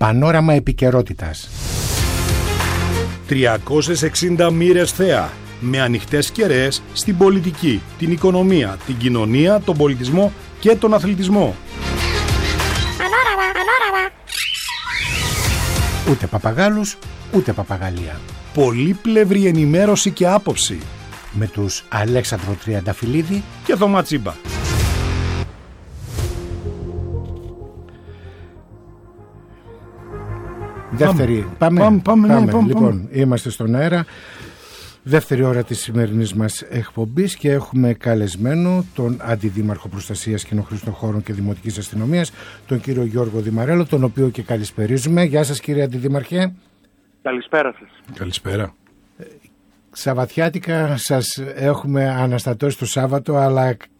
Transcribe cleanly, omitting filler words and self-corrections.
Πανόραμα επικαιρότητας. 360 μοίρες θέα, με ανοιχτές κεραίες στην πολιτική, την οικονομία, την κοινωνία, τον πολιτισμό και τον αθλητισμό. Πανόραμα. Ούτε παπαγάλους, ούτε παπαγαλία. Πολύπλευρη ενημέρωση και άποψη. Με τους Αλέξανδρο Τριανταφυλλίδη Και Θωμά Τσίμπα. Δεύτερη. Πάμε. Λοιπόν, είμαστε στον αέρα. Δεύτερη ώρα της σημερινής μας εκπομπής και έχουμε καλεσμένο τον Αντιδήμαρχο Προστασίας Κοινόχρηστων Χώρων και Δημοτικής Αστυνομίας, τον κύριο Γιώργο Δημαρέλο, τον οποίο και καλησπερίζουμε. Γεια σας, κύριε Αντιδήμαρχε. Καλησπέρα σας. Καλησπέρα. Σαββατιάτικα σας έχουμε αναστατώσει το Σάββατο, αλλά